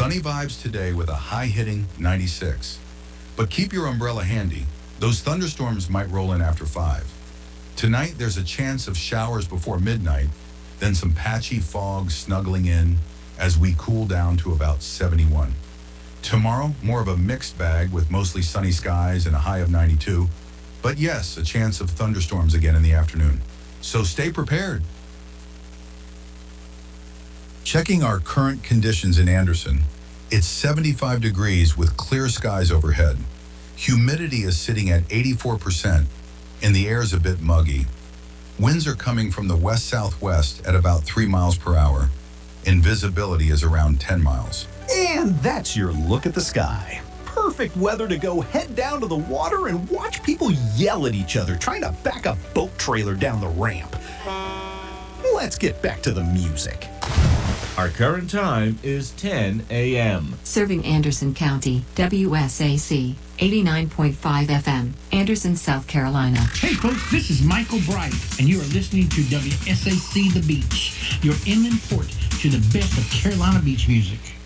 Sunny vibes today with a high-hitting 96. But keep your umbrella handy. Those thunderstorms might roll in after 5. Tonight, there's a chance of showers before midnight, then some patchy fog snuggling in as we cool down to about 71. Tomorrow, more of a mixed bag with mostly sunny skies and a high of 92. But yes, a chance of thunderstorms again in the afternoon. So stay prepared. Checking our current conditions in Anderson, it's 75 degrees with clear skies overhead. Humidity is sitting at 84%, and the air is a bit muggy. Winds are coming from the west-southwest at about 3 miles per hour, and visibility is around 10 miles. And that's your look at the sky. Perfect weather to go head down to the water and watch people yell at each other trying to back a boat trailer down the ramp. Let's get back to the music. Our current time is 10 a.m. Serving Anderson County, WSAC, 89.5 FM, Anderson, South Carolina. Hey folks, this is Michael Bright, and you are listening to WSAC The Beach, your inland port to the best of Carolina beach music.